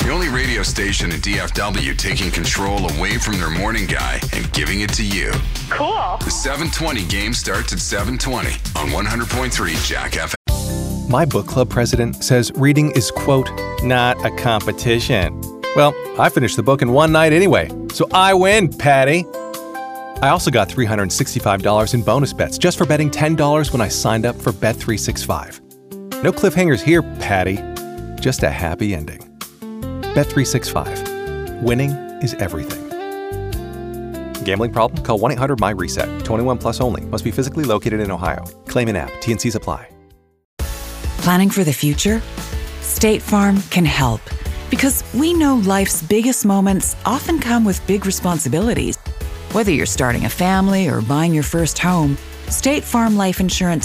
The only radio station in DFW taking control away from their morning guy and giving it to you. Cool. The 720 game starts at 720 on 100.3 Jack FM. My book club president says reading is, quote, not a competition. Well, I finished the book in one night anyway, so I win, Patty. I also got $365 in bonus bets just for betting $10 when I signed up for Bet365. No cliffhangers here, Patty. Just a happy ending. Bet365. Winning is everything. Gambling problem? Call 1-800-MY-RESET. 21 plus only. Must be physically located in Ohio. Claim in app. T&Cs apply. Planning for the future? State Farm can help. Because we know life's biggest moments often come with big responsibilities. Whether you're starting a family or buying your first home, State Farm Life Insurance